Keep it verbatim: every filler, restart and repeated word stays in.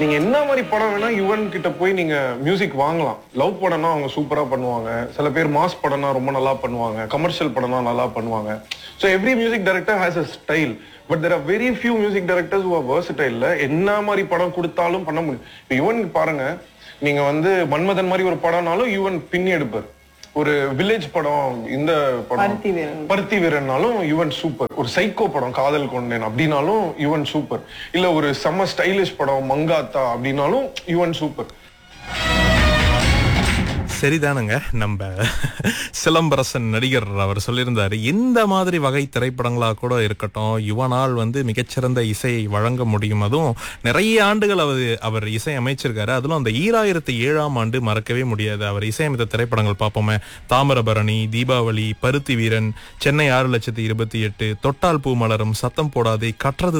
நீங்க என்ன மாதிரி படம் வேணா யுவன் கிட்ட போய் நீங்க மியூசிக் வாங்கலாம். லவ் படம்னா அவங்க சூப்பரா பண்ணுவாங்க, சில பேர் மாஸ் படம்னா ரொம்ப நல்லா பண்ணுவாங்க, கமர்ஷியல் படம்னா நல்லா பண்ணுவாங்க. So every music director has a style. But there are very few music directors who are வெர்சடைல்ல என்ன மாதிரி படம் கொடுத்தாலும் பண்ண முடியும். இப்போ யுவன் பாருங்க, நீங்க வந்து மன்மதன் மாதிரி ஒரு படம்னாலும் யுவன் பின்னி எடுப்பார். ஒரு வில்லேஜ் படம், இந்த படம் பருத்தி வீரன்னாலும் யுவன் சூப்பர். ஒரு சைக்கோ படம் காதல் கொண்டேன் அப்படின்னாலும் யுவன் சூப்பர். இல்ல ஒரு செம்ம ஸ்டைலிஷ் படம் மங்காத்தா அப்படின்னாலும் யுவன் சூப்பர். சரிதானுங்க. நம்ம சிலம்பரசன் நடிகர் அவர் சொல்லியிருந்தாரு, இந்த மாதிரி வகை திரைப்படங்களா கூட இருக்கட்டும், யுவனால் வந்து மிகச்சிறந்த இசையை வழங்க முடியும். அதுவும் நிறைய ஆண்டுகள் அவர் அவர் இசை அமைச்சிருக்காரு. அதிலும் அந்த ஈராயிரத்தி ஏழாம் ஆண்டு மறக்கவே முடியாது. அவர் இசையமைத்த திரைப்படங்கள் பார்ப்போமே, தாமிரபரணி, தீபாவளி, பருத்தி வீரன், சென்னை ஆறு லட்சத்தி இருபத்தி எட்டு, தொட்டால் பூ மலரும், சத்தம் போடாதே, கற்றது